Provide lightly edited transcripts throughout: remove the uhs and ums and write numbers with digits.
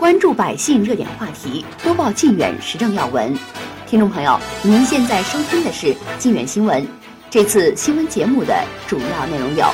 关注百姓热点话题，播报靖远时政要闻。听众朋友，您现在收听的是靖远新闻。这次新闻节目的主要内容有：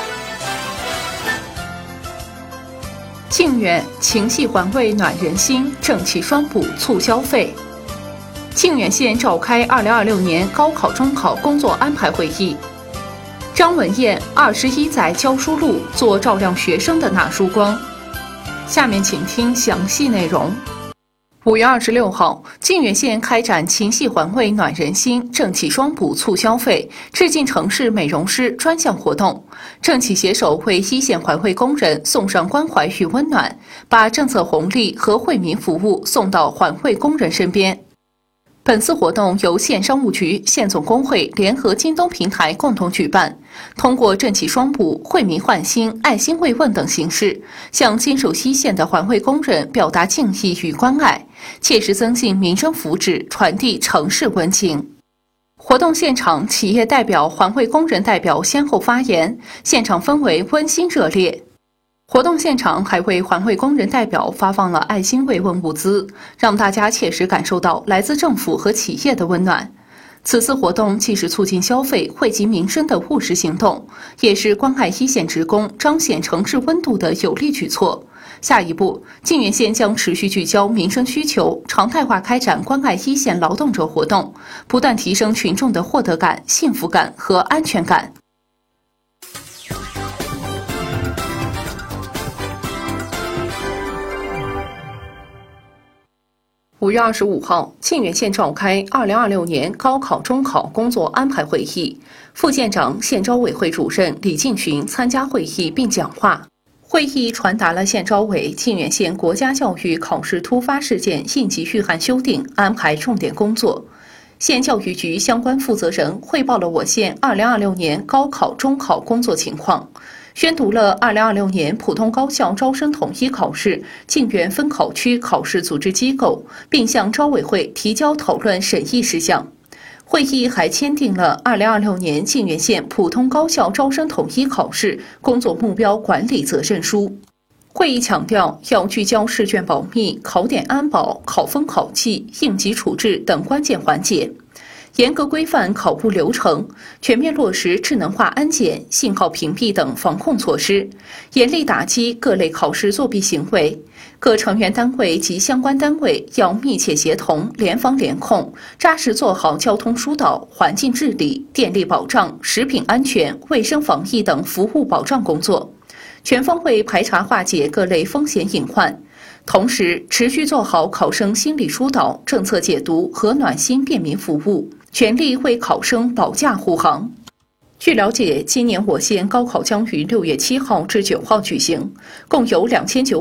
靖远情系环卫暖人心，正气双补促消费。靖远县召开2026年高考中考工作安排会议。张文艳21载教书路，做照亮学生的那束光。下面请听详细内容。5月26号，靖远县开展情系环卫暖人心，正气双补促消费致敬城市美容师专项活动。政企携手为一线环卫工人送上关怀与温暖，把政策红利和惠民服务送到环卫工人身边。本次活动由县商务局、县总工会联合京东平台共同举办，通过正气双补、惠民焕新、爱心慰问等形式，向坚守一线的环卫工人表达敬意与关爱，切实增进民生福祉，传递城市温情。活动现场，企业代表、环卫工人代表先后发言，现场氛围温馨热烈。活动现场还为环卫工人代表发放了爱心慰问物资，让大家切实感受到来自政府和企业的温暖。此次活动既是促进消费、惠及民生的务实行动，也是关爱一线职工、彰显城市温度的有力举措。下一步，靖远县将持续聚焦民生需求，常态化开展关爱一线劳动者活动，不断提升群众的获得感、幸福感和安全感。5月25号，靖远县召开2026年高考中考工作安排会议，副县长、县招委会主任李进群参加会议并讲话。会议传达了县招委靖远县国家教育考试突发事件应急预案修订安排重点工作。县教育局相关负责人汇报了我县2026年高考中考工作情况，宣读了2026年普通高校招生统一考试靖远分考区考试组织机构，并向招委会提交讨论审议事项。会议还签订了2026年靖远县普通高校招生统一考试工作目标管理责任书。会议强调，要聚焦试卷保密、考点安保、考分考绩、应急处置等关键环节，严格规范考务流程，全面落实智能化安检、信号屏蔽等防控措施，严厉打击各类考试作弊行为。各成员单位及相关单位要密切协同、联防联控，扎实做好交通疏导、环境治理、电力保障、食品安全、卫生防疫等服务保障工作，全方位排查化解各类风险隐患。同时，持续做好考生心理疏导、政策解读和暖心便民服务，全力为考生保驾护航。据了解，今年我县高考将于6月7号至9号举行，共有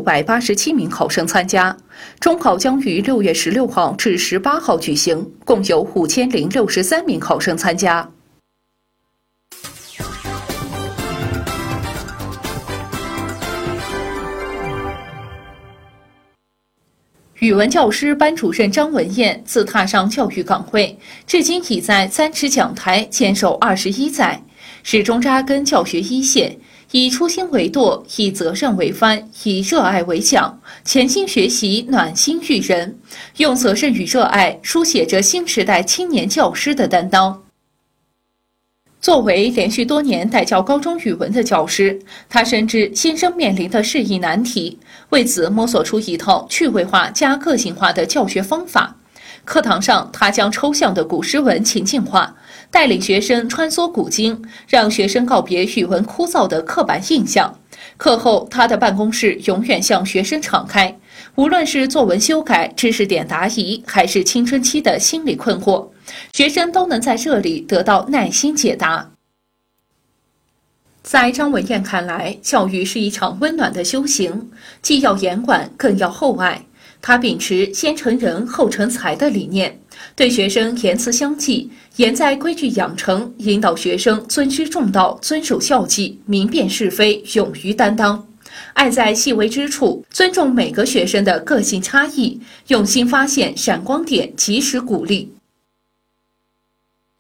2987名考生参加；中考将于6月16号至18号举行，共有5063名考生参加。语文教师班主任张文艳自踏上教育岗位，至今已在3尺讲台坚守21载，始终扎根教学一线，以初心为舵，以责任为帆，以热爱为桨，潜心学习，暖心育人，用责任与热爱书写着新时代青年教师的担当。作为连续多年带教高中语文的教师，他深知新生面临的适应难题，为此摸索出一套趣味化加个性化的教学方法。课堂上，他将抽象的古诗文情境化，带领学生穿梭古今，让学生告别语文枯燥的刻板印象。课后，他的办公室永远向学生敞开，无论是作文修改、知识点答疑，还是青春期的心理困惑，学生都能在这里得到耐心解答。在张文艳看来，教育是一场温暖的修行，既要严管，更要厚爱。他秉持先成人后成才的理念，对学生言辞相济，严在规矩养成，引导学生尊师重道、遵守校纪、明辨是非、勇于担当。爱在细微之处，尊重每个学生的个性差异，用心发现闪光点，及时鼓励。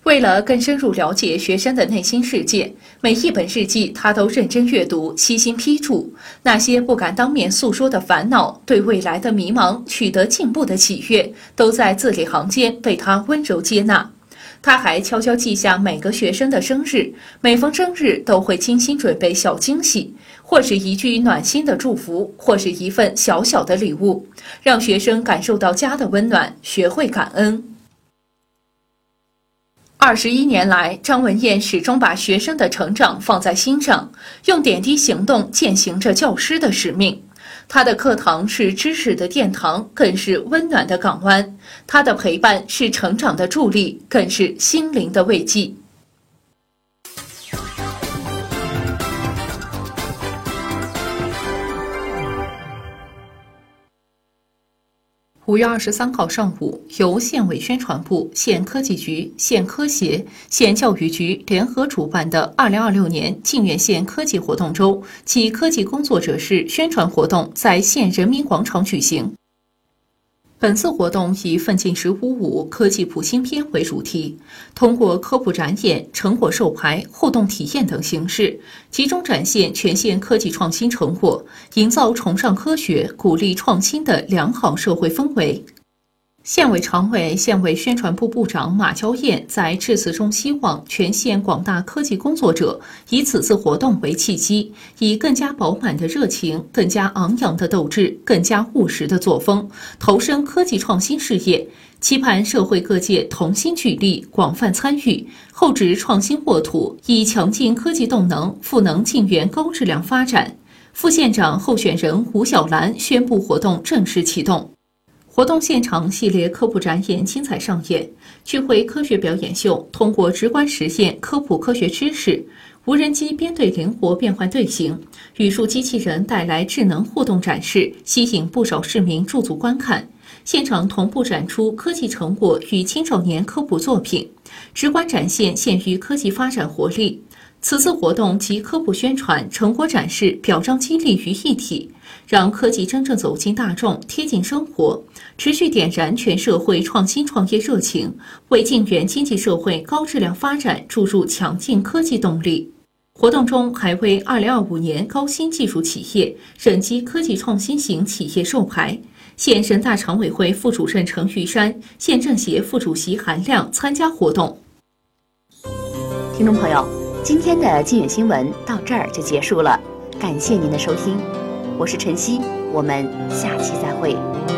为了更深入了解学生的内心世界，每一本日记他都认真阅读，悉心批注。那些不敢当面诉说的烦恼，对未来的迷茫，取得进步的喜悦，都在字里行间被他温柔接纳。他还悄悄记下每个学生的生日，每逢生日都会精心准备小惊喜，或是一句暖心的祝福，或是一份小小的礼物，让学生感受到家的温暖，学会感恩。21年来，张文艳始终把学生的成长放在心上，用点滴行动践行着教师的使命。他的课堂是知识的殿堂，更是温暖的港湾；他的陪伴是成长的助力，更是心灵的慰藉。5月23号上午，由县委宣传部、县科技局、县科协、县教育局联合主办的2026年靖远县科技活动周暨科技工作者日宣传活动在县人民广场举行。本次活动以奋进1055科技普新篇为主题，通过科普展演、成果授牌、互动体验等形式，集中展现全县科技创新成果，营造崇尚科学、鼓励创新的良好社会氛围。县委常委、县委宣传部部长马娇燕在致辞中希望全县广大科技工作者以此次活动为契机，以更加饱满的热情、更加昂扬的斗志、更加务实的作风，投身科技创新事业，期盼社会各界同心聚力、广泛参与，厚植创新沃土，以强劲科技动能赋能靖远高质量发展。副县长候选人吴小兰宣布活动正式启动。活动现场系列科普展演精彩上演，聚会科学表演秀通过直观实验科普科学知识，无人机编队灵活变换队形，语数机器人带来智能互动展示，吸引不少市民驻足观看。现场同步展出科技成果与青少年科普作品，直观展现县域科技发展活力。此次活动集科普宣传、成果展示、表彰激励于一体，让科技真正走进大众、贴近生活，持续点燃全社会创新创业热情，为靖远经济社会高质量发展注入强劲科技动力。活动中还为2025年高新技术企业、省级科技创新型企业授牌。县人大常委会副主任程玉山、县政协副主席韩亮参加活动。 听众朋友，今天的靖远新闻到这儿就结束了，感谢您的收听，我是晨曦，我们下期再会。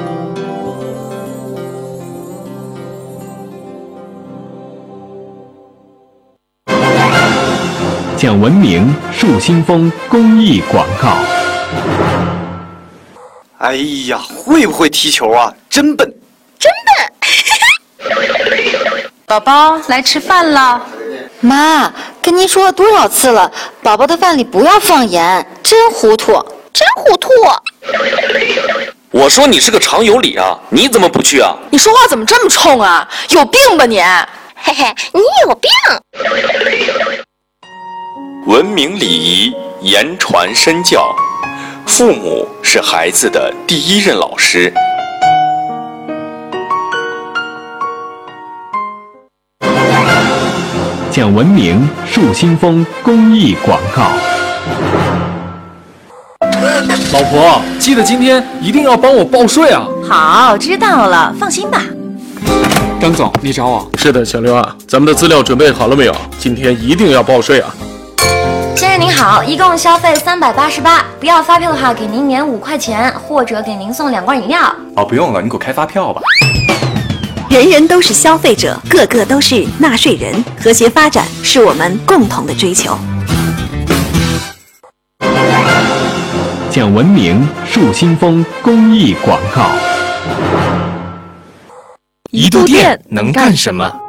讲文明树新风公益广告。 哎呀，会不会踢球啊？真笨， 真笨！宝宝来吃饭了。 妈，跟您说了多少次了，宝宝的饭里不要放盐，真糊涂， 真糊涂！ 我说你是个常有理啊，你怎么不去啊？ 你说话怎么这么冲啊？有病吧你？ 嘿嘿，你有病！ 文明礼仪，言传身教，父母是孩子的第一任老师。 讲文明树新风公益广告。 老婆，记得今天一定要帮我报税啊！ 好，知道了，放心吧。 张总，你找我？ 是的，小刘啊，咱们的资料准备好了没有？今天一定要报税啊！ 先生您好，一共消费388，不要发票的话，给您免5块钱，或者给您送2罐饮料。 哦，不用了，你给我开发票吧。 人人都是消费者，个个都是纳税人，和谐发展是我们共同的追求。 讲文明树新风公益广告。 一度电能干什么？